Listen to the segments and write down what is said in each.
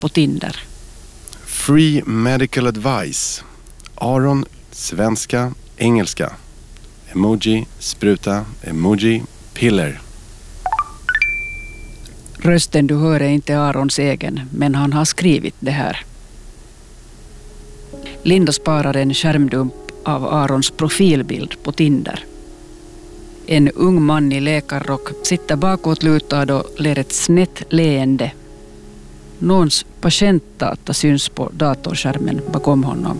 på Tinder. Free medical advice. Aron, svenska, engelska. Emoji, spruta, emoji, piller. Rösten du hör är inte Arons egen, men han har skrivit det här. Linda sparar en skärmdump av Arons profilbild på Tinder. En ung man i läkarrock sitter bakåtlutad och ler ett snett leende. Någons patientdata syns på datorskärmen bakom honom.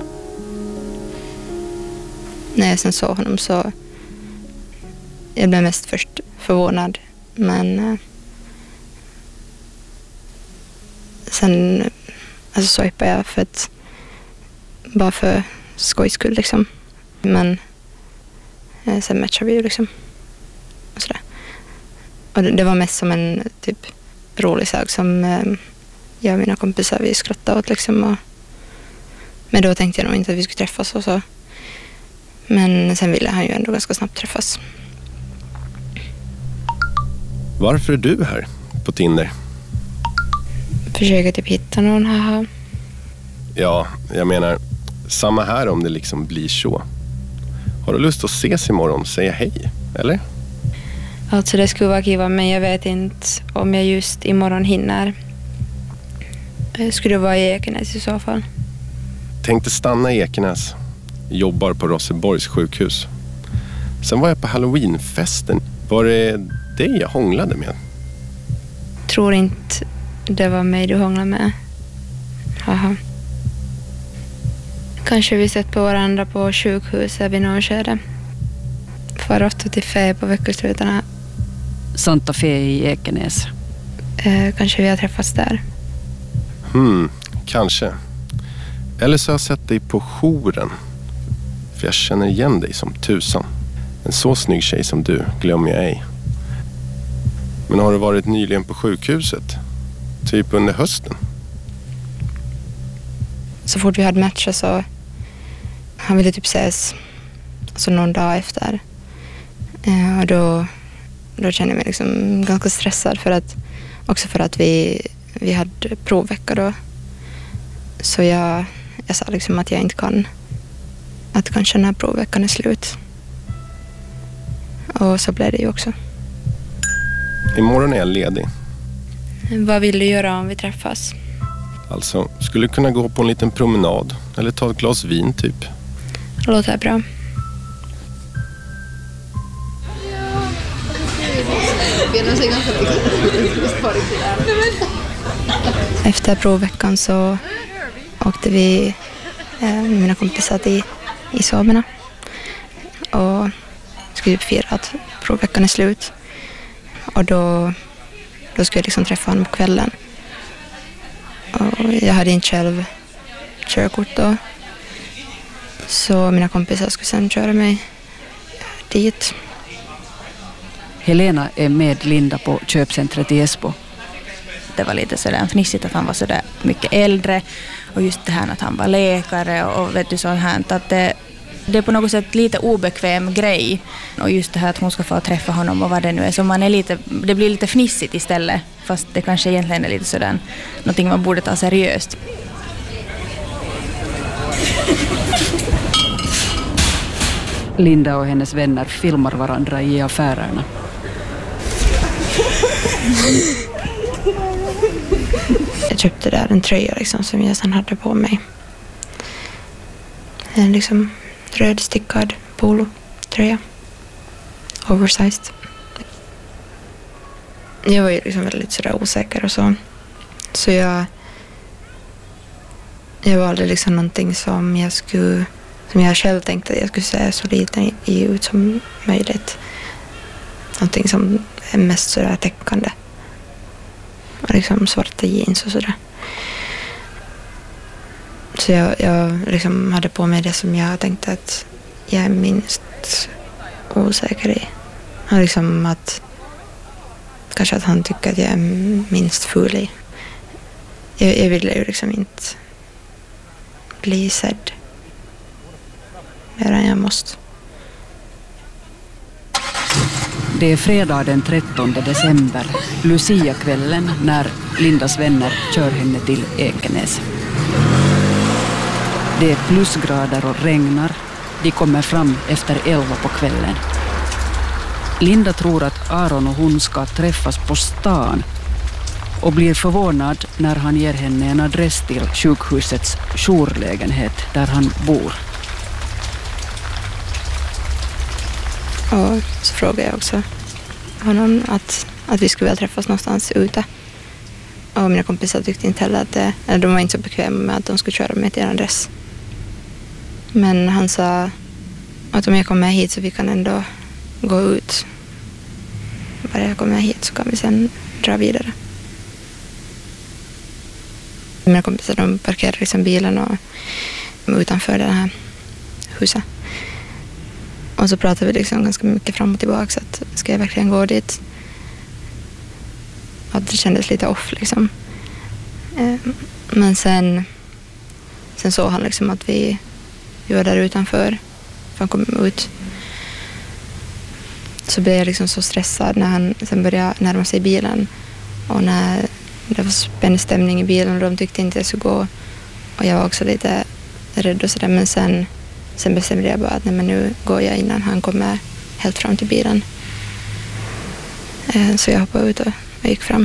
När jag sen såg honom så jag blev mest först förvånad, men sen alltså swipade jag för att bara för skojs skull liksom. Men sen matchade vi ju liksom och sådär. Och det var mest som en typ rolig sak som jag och mina kompisar vi skrattade åt liksom. Och, men då tänkte jag nog inte att vi skulle träffas och så. Men sen ville han ju ändå ganska snabbt träffas. Varför är du här på Tinder? Försöker typ hitta någon här. Ja, jag menar, samma här om det liksom blir så. Har du lust att ses imorgon och säga hej, eller? Alltså det skulle vara kiva, men jag vet inte om jag just imorgon hinner. Skulle det vara i Ekenäs i så fall? Tänkte stanna i Ekenäs. Jobbar på Rosseborgs sjukhus. Sen var jag på Halloweenfesten. Var det dig jag hånglade med? Tror inte det var mig du hånglade med. Haha. Kanske vi sett på varandra på sjukhuset vid någon skede. Far ofta till Fe på veckoslutarna. Santa Fe i Ekenäs. Kanske vi har träffats där. Kanske. Eller så har jag sett dig på jouren. För jag känner igen dig som tusan. En så snygg tjej som du glömmer jag ej. Men har du varit nyligen på sjukhuset? Typ under hösten? Så fort vi hade matchat så han ville typ ses alltså någon dag efter. Och då kände jag mig liksom ganska stressad också för att vi hade provvecka då. Så jag sa liksom att jag inte kan, att kanske den här provveckan är slut. Och så blev det ju också. Imorgon är jag ledig. Vad vill du göra om vi träffas? Alltså, skulle du kunna gå på en liten promenad eller ta ett glas vin typ? Det låter bra. Efter provveckan så åkte vi med mina kompisar till Isobena och skulle fira att provveckan är slut. Och då skulle jag liksom träffa honom på kvällen. Och jag hade inte själv körkort då. Så mina kompisar skulle sen köra mig dit. Helena är med Linda på köpcentret i Esbo. Det var lite sådär fnissigt att han var sådär mycket äldre. Och just det här att han var läkare och vet du så här att det är på något sätt lite obekväm grej. Och just det här att hon ska få träffa honom och vad det nu är. Så man är lite, det blir lite fnissigt istället. Fast det kanske egentligen är lite sådär någonting man borde ta seriöst. Linda och hennes vänner filmar varandra i affärerna. Jag köpte där en tröja liksom, som jag sen hade på mig. En liksom rödstickad polotröja. Oversized. Jag var ju liksom väldigt sådär osäker och så. Så jag valde liksom någonting som jag själv tänkte att jag skulle se så lite ut som möjligt. Någonting som är mest sådär täckande. Och liksom svarta jeans och sådär. Så jag liksom hade på mig det som jag tänkte att jag är minst osäker i. Och liksom att kanske att han tycker att jag är minst ful i. Jag ville ju liksom inte bli sedd mer än jag måste. Det är fredag den 13 december, Lucia-kvällen, när Lindas vänner kör henne till Ekenäs. Det är plusgrader och regnar. De kommer fram efter 11 på kvällen. Linda tror att Aron och hon ska träffas på stan och blir förvånad när han ger henne en adress till sjukhusets jourlägenhet där han bor. Och så frågar jag också honom att vi skulle väl träffas någonstans ute. Och mina kompisar tyckte inte heller att de var inte så bekväma med att de skulle köra mig till en adress. Men han sa att om jag kommer hit så vi kan ändå gå ut. Bara jag kommer hit så kan vi sen dra vidare. Mina kompisar de parkerade liksom bilen och utanför det här huset. Och så pratade vi liksom ganska mycket fram och tillbaka så att ska jag verkligen gå dit? Att det kändes lite off liksom. Men sen såg han liksom att vi var där utanför. För han kom ut. Så blev jag liksom så stressad när han sen började närma sig bilen. Och när det var spänd stämning i bilen och de tyckte inte jag skulle gå. Och jag var också lite rädd och sådär. Men sen bestämde jag bara att nej, men nu går jag innan han kommer helt fram till bilen. Så jag hoppade ut och gick fram.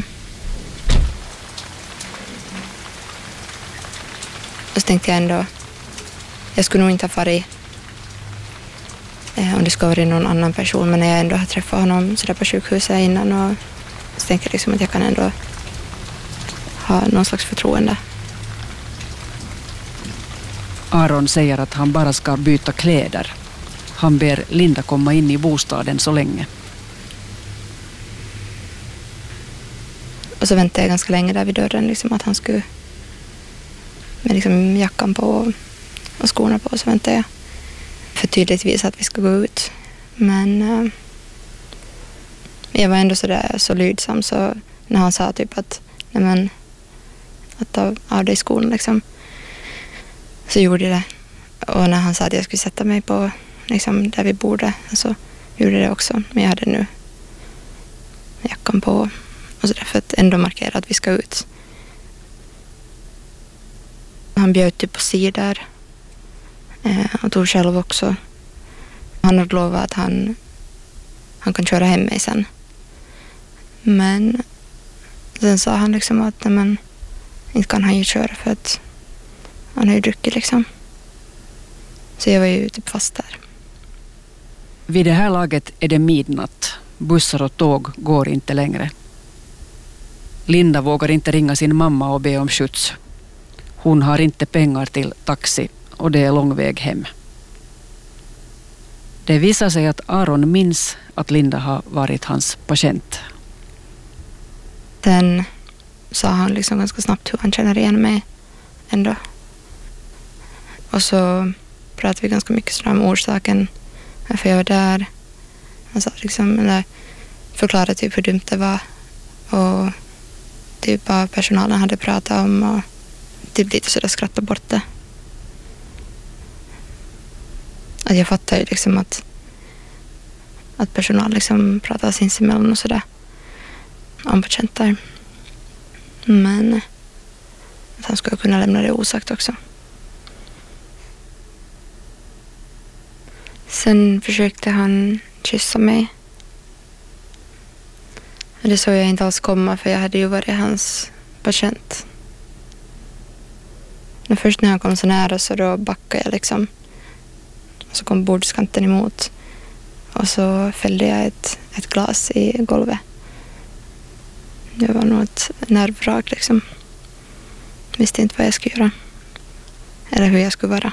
Och så tänkte jag ändå, jag skulle nog inte ha farit om det ska vara någon annan person. Men när jag ändå har träffat honom så där på sjukhuset innan och så tänkte jag liksom att jag kan ändå ha någon slags förtroende. Aron säger att han bara ska byta kläder. Han ber Linda komma in i bostaden så länge. Och så väntade jag ganska länge där vid dörren liksom att han skulle med liksom jackan på och skorna på, så väntade jag. För tydligtvis att vi ska gå ut. Men jag var ändå så lydsam så när han sa typ att nej men att av dig skorna liksom. Så gjorde jag det. Och när han sa att jag skulle sätta mig på liksom, där vi borde så gjorde jag det också. Men jag hade nu jackan på och så där för att ändå markera att vi ska ut. Han bjöd typ på cider och tog själv också. Han hade lovat att han kan köra hem mig sen. Men sen sa han liksom att nej, men inte kan han ju köra för att han har ju druckit liksom. Så jag var ju typ fast där. Vid det här laget är det midnatt. Bussar och tåg går inte längre. Linda vågar inte ringa sin mamma och be om skjuts. Hon har inte pengar till taxi och det är lång väg hem. Det visar sig att Aron minns att Linda har varit hans patient. Sen sa han liksom ganska snabbt hur han känner igen mig ändå. Och så pratade vi ganska mycket om orsaken varför jag var där. Han sa liksom, eller förklarade typ hur dumt det var. Och typ vad personalen hade pratat om och typ lite sådär skratta bort det. Att jag fattar ju liksom att personal liksom pratar sinsemellan och sådär om patienter. Men att han skulle kunna lämna det osagt också. Sen försökte han kyssa mig. Det såg jag inte alls komma för jag hade ju varit hans patient. Men först när han kom så nära så då backade jag liksom. Och så kom bordskanten emot. Och så fällde jag ett glas i golvet. Det var nog ett nervvrak liksom. Visste inte vad jag skulle göra. Eller hur jag skulle vara.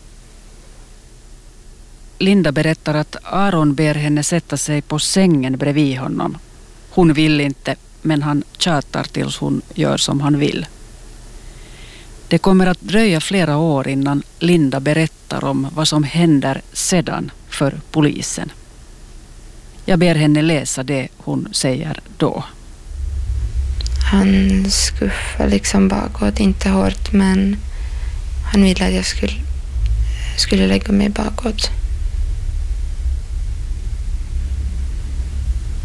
Linda berättar att Aron ber henne sätta sig på sängen bredvid honom. Hon vill inte, men han tjatar tills hon gör som han vill. Det kommer att dröja flera år innan Linda berättar om vad som händer sedan för polisen. Jag ber henne läsa det hon säger då. Han skuffade liksom bakåt, inte hårt, men han ville att jag skulle lägga mig bakåt.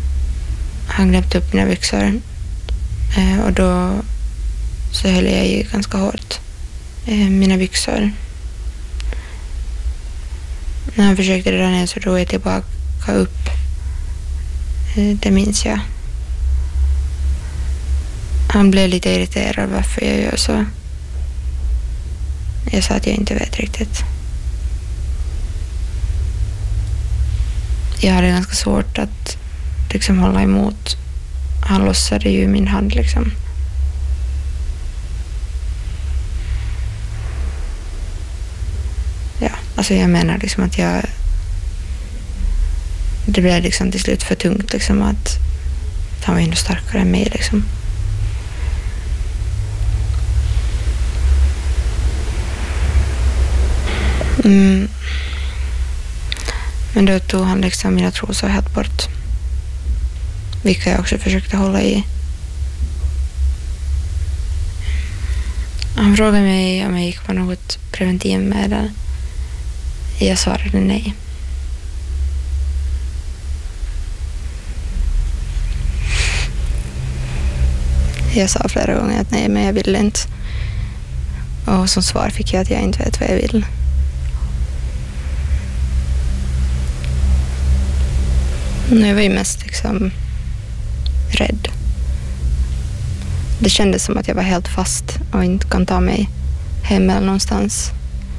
han glömt upp mina byxor. Och då så höll jag i ganska hårt mina byxor. När han försökte dra ner så drog jag tillbaka upp. Det minns jag. Han blev lite irriterad varför jag gör så. Jag sa att jag inte vet riktigt. Jag hade ganska svårt att liksom hålla emot. Han lossade ju min hand liksom. Ja, alltså jag menar liksom att det blev liksom till slut för tungt liksom att han var ändå starkare än mig liksom. Men då tog han liksom mina trosor helt bort. Vilka jag också försökte hålla i. Han frågade mig om jag gick på något preventivmedel. Jag svarade nej. Jag sa flera gånger att nej, men jag vill inte. Och som svar fick jag att jag inte vet vad jag vill. Jag var ju mest liksom rädd. Det kändes som att jag var helt fast och inte kan ta mig hem eller någonstans.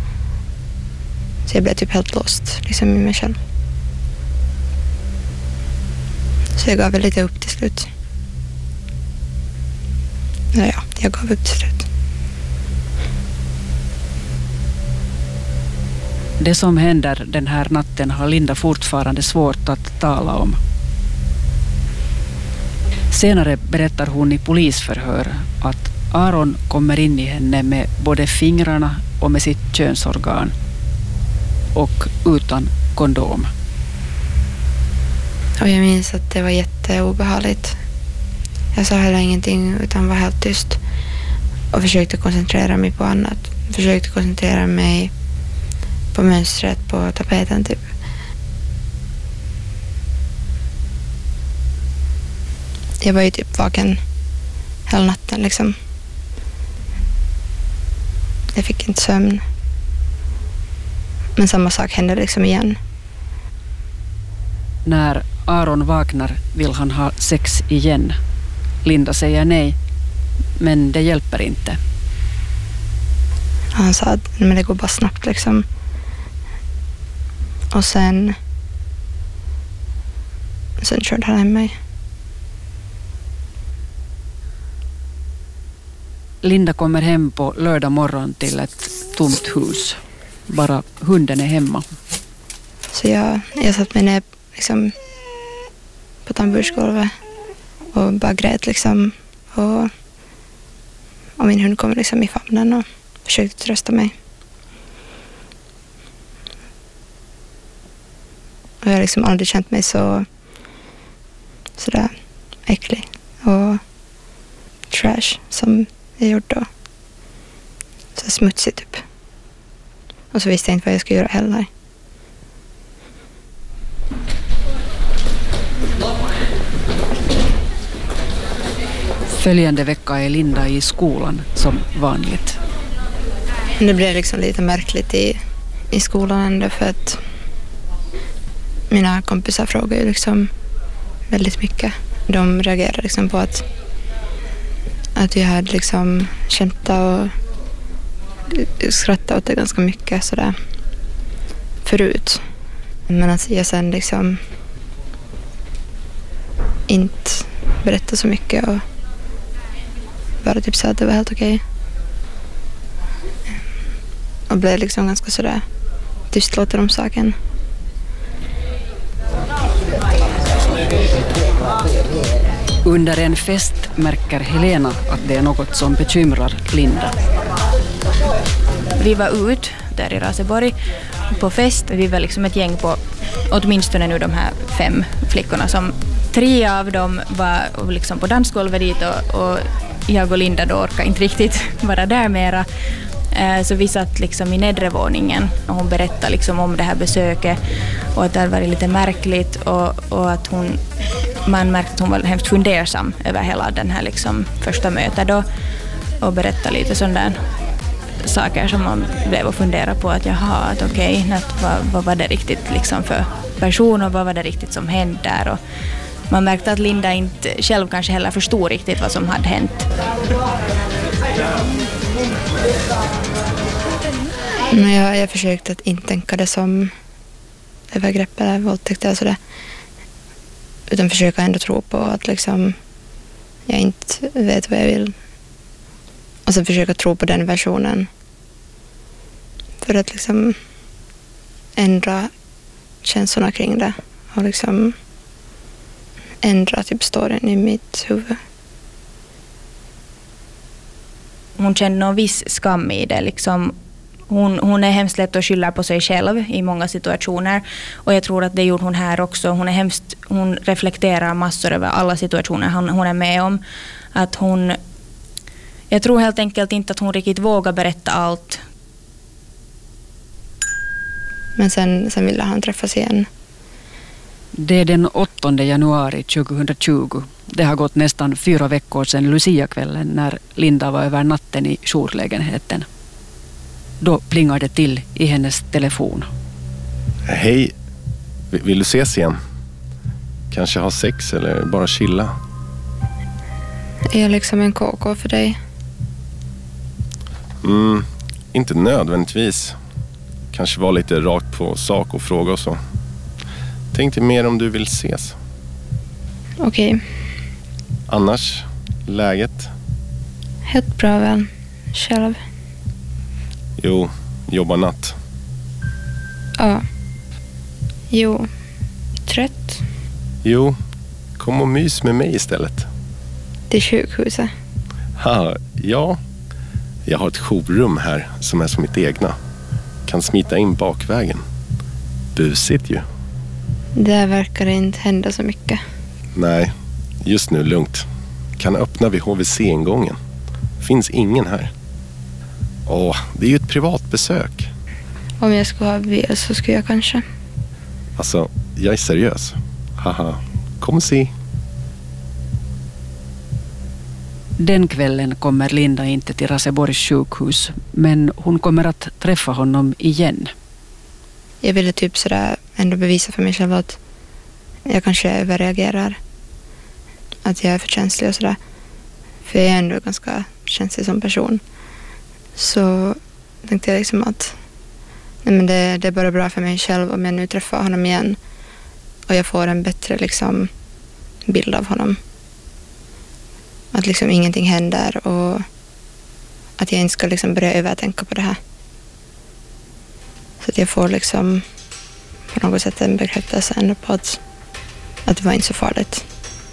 Så jag blev typ helt låst liksom i mig själv. Så jag gav väl lite upp till slut. Ja, jag gav upp till slut. Det som händer den här natten har Linda fortfarande svårt att tala om. Senare berättar hon i polisförhör att Aron kommer in i henne med både fingrarna och med sitt könsorgan och utan kondom. Och jag minns att det var jätteobehagligt. Jag sa heller ingenting utan var helt tyst och försökte koncentrera mig på annat. Försökte koncentrera mig på mönstret på tapeten typ. Jag var ju typ vaken hela natten liksom. Jag fick inte sömn. Men samma sak hände liksom igen. När Aron vaknar vill han ha sex igen. Linda säger nej, men det hjälper inte. Han sa att men det går bara snabbt liksom. Och sen körde han hem mig. Linda kommer hem på lördag morgon till ett tomt hus. Bara hunden är hemma. Så jag satt mig ner liksom på tambursgolvet och bara grät liksom. Och min hund kom liksom i famnen och försökte trösta mig. Och jag har liksom aldrig känt mig sådär äcklig och trash som jag gjorde då. Så smutsig typ. Och så visste jag inte vad jag skulle göra heller. Följande vecka är Linda i skolan som vanligt. Det blev liksom lite märkligt i skolan ändå för att mina kompisar frågar ju liksom väldigt mycket. De reagerade liksom på att jag hade liksom skämtat och skrattat åt det ganska mycket sådär förut. Men att jag sen liksom inte berättade så mycket och bara typ sa att det var helt okej. Och blev liksom ganska sådär tystlåten om saken. Under en fest märker Helena att det är något som bekymrar Linda. Vi var ut där i Raseborg på fest. Vi var liksom ett gäng på åtminstone nu de här 5 flickorna som 3 av dem var liksom på dansgolvet dit och jag och Linda då orkade inte riktigt vara där mera. Så vi satt liksom i nedre våningen och hon berättade liksom om det här besöket och att det hade varit lite märkligt och att hon man märkte att hon var hemskt fundersam över hela den här liksom första mötet då och berättade lite sådana saker som man blev att fundera på att att okej, vad var det riktigt liksom för person och vad var det riktigt som hände där, och man märkte att Linda inte själv kanske heller förstod riktigt vad som hade hänt. Men jag försökte att inte tänka det som övergrepp eller våldtäkt eller sådär. Utan försöka ändå tro på att liksom jag inte vet vad jag vill. Och så försöka tro på den versionen. För att liksom ändra känslorna kring det. Och liksom ändra typ storyn i mitt huvud. Hon kände någon viss skam i det liksom. Hon är hemskt lätt att skylla på sig själv i många situationer, och jag tror att det gjorde hon här också. Hon reflekterar massor över alla situationer hon är med om. Att jag tror helt enkelt inte att hon riktigt vågar berätta allt. Men sen ville han träffas igen. Det är den 8 januari 2020. Det har gått nästan 4 veckor sedan Lucia-kvällen när Linda var över natten i jourlägenheten. Då plingar det till i hennes telefon. Hej, vill du ses igen? Kanske ha sex eller bara chilla? Är jag liksom en KK för dig? Inte nödvändigtvis. Kanske vara lite rakt på sak och fråga och så. Tänkte mer om du vill ses. Okej. Annars, läget? Helt bra väl. Själv. Jo, jobbar natt. Ja. Jo. Trött. Jo, kom och mys med mig istället. Det är sjukhuset. Ja. Jag har ett jourrum här som är som mitt egna. Kan smita in bakvägen. Busigt ju. Där verkar det inte hända så mycket. Nej, just nu lugnt. Kan öppna vid HVC-ingången. Finns ingen här. Det är ju ett privat besök. Om jag skulle ha bil så skulle jag kanske. Alltså, jag är seriös. Haha, kom och se. Den kvällen kommer Linda inte till Raseborgs sjukhus, men hon kommer att träffa honom igen. Jag ville typ sådär ändå bevisa för mig själv att jag kanske överreagerar. Att jag är för känslig och sådär. För jag är ändå ganska känslig som person. Så tänkte jag liksom att det är bara bra för mig själv om jag nu träffar honom igen. Och jag får en bättre liksom bild av honom. Att liksom ingenting händer och att jag inte ska liksom börja övertänka på det här. Så att jag får liksom på något sätt en bekräftelse ändå på att det var inte så farligt.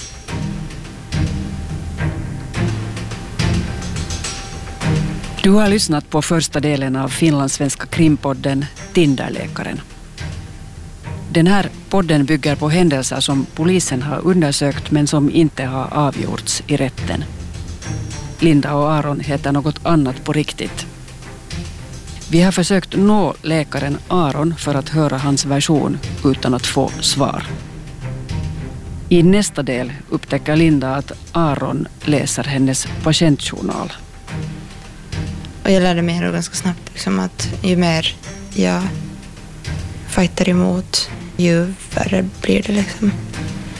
Du har lyssnat på första delen av finlandssvenska krimpodden Tinderläkaren. Den här podden bygger på händelser som polisen har undersökt men som inte har avgjorts i rätten. Linda och Aron heter något annat på riktigt. Vi har försökt nå läkaren Aron för att höra hans version utan att få svar. I nästa del upptäcker Linda att Aron läser hennes patientjournal. Och jag lärde mig ganska snabbt liksom att ju mer jag fightar emot, ju värre blir det liksom.